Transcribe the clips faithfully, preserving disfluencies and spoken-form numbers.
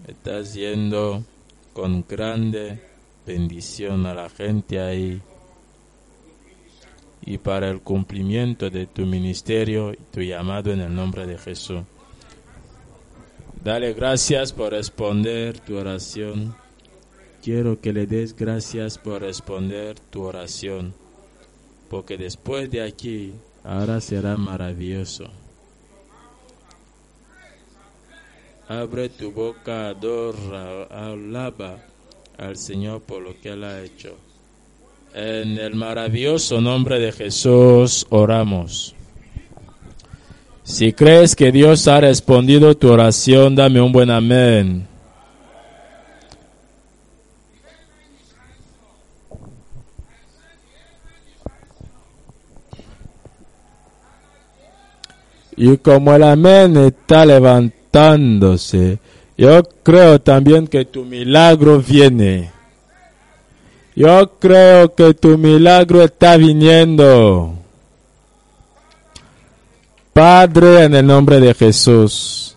Estás yendo con grande bendición a la gente ahí. Y para el cumplimiento de tu ministerio y tu llamado en el nombre de Jesús. Dale gracias por responder tu oración. Quiero que le des gracias por responder tu oración. Porque después de aquí, ahora será maravilloso. Abre tu boca, adora, alaba al Señor por lo que Él ha hecho. En el maravilloso nombre de Jesús oramos. Si crees que Dios ha respondido tu oración, dame un buen amén. Y como el amén está levantándose, yo creo también que tu milagro viene. Yo creo que tu milagro está viniendo. Padre, en el nombre de Jesús.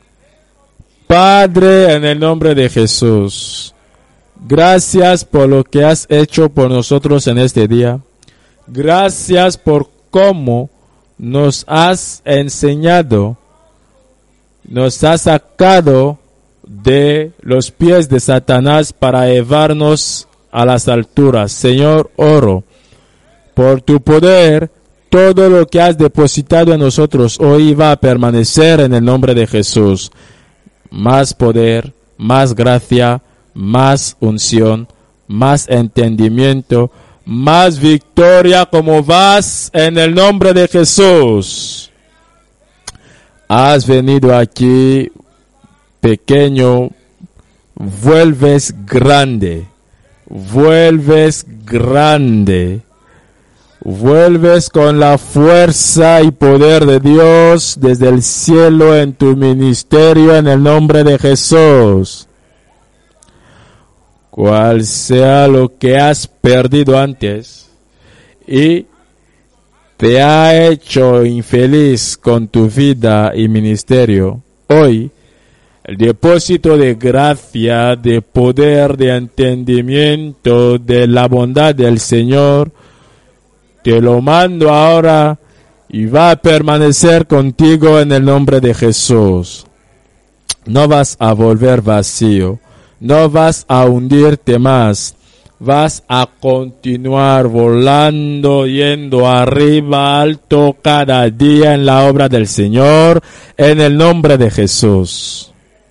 Padre, en el nombre de Jesús. Gracias por lo que has hecho por nosotros en este día. Gracias por cómo nos has enseñado, nos has sacado de los pies de Satanás para llevarnos a las alturas. Señor, oro por tu poder. Todo lo que has depositado en nosotros hoy va a permanecer en el nombre de Jesús. Más poder, más gracia, más unción, más entendimiento, más victoria como vas en el nombre de Jesús. Has venido aquí pequeño, vuelves grande, vuelves grande. Vuelves con la fuerza y poder de Dios desde el cielo en tu ministerio en el nombre de Jesús. Cual sea lo que has perdido antes y te ha hecho infeliz con tu vida y ministerio, hoy el depósito de gracia, de poder, de entendimiento, de la bondad del Señor, te lo mando ahora y va a permanecer contigo en el nombre de Jesús. No vas a volver vacío, no vas a hundirte más, vas a continuar volando, yendo arriba, alto cada día en la obra del Señor, en el nombre de Jesús.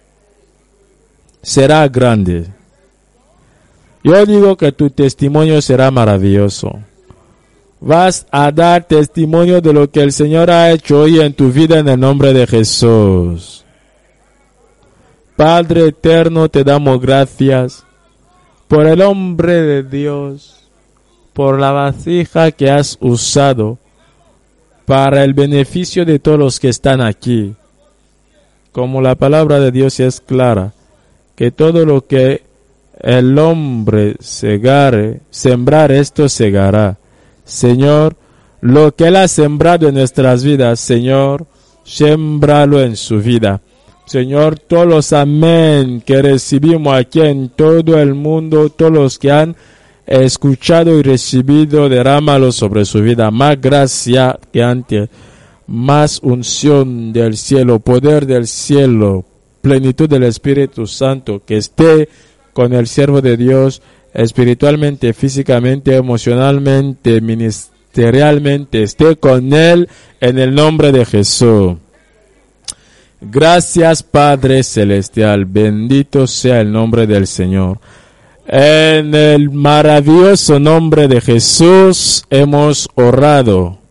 Será grande. Yo digo que tu testimonio será maravilloso. Vas a dar testimonio de lo que el Señor ha hecho hoy en tu vida en el nombre de Jesús. Padre eterno, te damos gracias por el hombre de Dios, por la vasija que has usado para el beneficio de todos los que están aquí. Como la palabra de Dios es clara, que todo lo que el hombre segare, sembrar esto segará. Señor, lo que Él ha sembrado en nuestras vidas, Señor, sémbralo en su vida. Señor, todos los amén que recibimos aquí en todo el mundo, todos los que han escuchado y recibido, derrámalo sobre su vida. Más gracia que antes, más unción del cielo, poder del cielo, plenitud del Espíritu Santo, que esté con el siervo de Dios, espiritualmente, físicamente, emocionalmente, ministerialmente, esté con él en el nombre de Jesús. Gracias, Padre Celestial, bendito sea el nombre del Señor. En el maravilloso nombre de Jesús hemos orado.